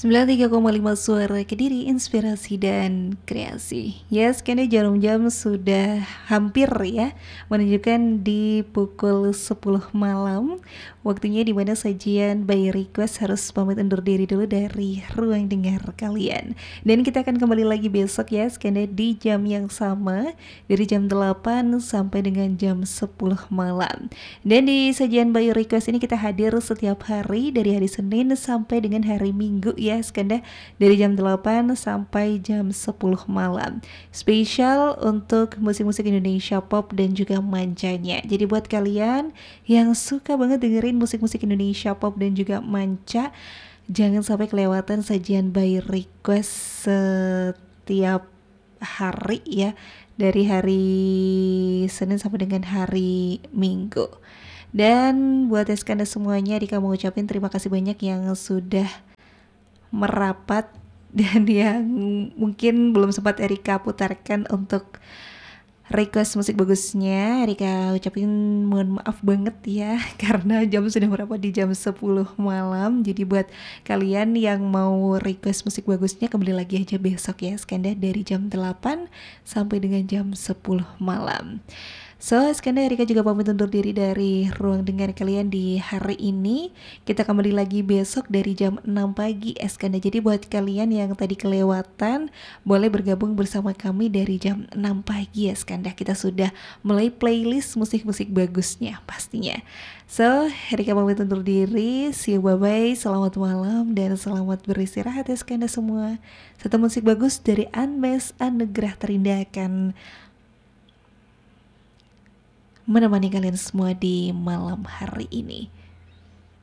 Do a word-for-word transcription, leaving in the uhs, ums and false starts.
sembilan puluh tiga koma lima Suara Kediri, inspirasi dan kreasi. Yes, kayaknya jarum jam sudah hampir ya menunjukkan di pukul sepuluh malam. Waktunya dimana sajian by request harus pamit undur diri dulu dari ruang dengar kalian. Dan kita akan kembali lagi besok ya, kayaknya di jam yang sama, dari jam delapan sampai dengan jam sepuluh malam. Dan di sajian by request ini kita hadir setiap hari dari hari Senin sampai dengan hari Minggu ya Skanda, dari jam delapan sampai jam sepuluh malam. Spesial untuk musik-musik Indonesia pop dan juga mancanya. Jadi buat kalian yang suka banget dengerin musik-musik Indonesia pop dan juga manca, jangan sampai kelewatan sajian by request setiap hari ya, dari hari Senin sampai dengan hari Minggu. Dan buat Eskanda semuanya, Rika mau ucapin terima kasih banyak yang sudah merapat dan yang mungkin belum sempat Erika putarkan untuk request musik bagusnya. Erika ucapin mohon maaf banget ya karena jam sudah merapat di jam sepuluh malam. Jadi buat kalian yang mau request musik bagusnya, kembali lagi aja besok ya Skanda, dari jam delapan sampai dengan jam sepuluh malam. So, sekarang Erika juga pamit undur diri dari ruang dengar kalian di hari ini. Kita kembali lagi besok dari jam enam pagi Eskanda. Jadi buat kalian yang tadi kelewatan, boleh bergabung bersama kami dari jam enam pagi Eskanda. Kita sudah mulai playlist musik-musik bagusnya pastinya. So, Erika pamit undur diri. See you, bye-bye. Selamat malam dan selamat beristirahat Eskanda semua. Satu musik bagus dari Anmes Anugerah Terindah akan menemani kalian semua di malam hari ini.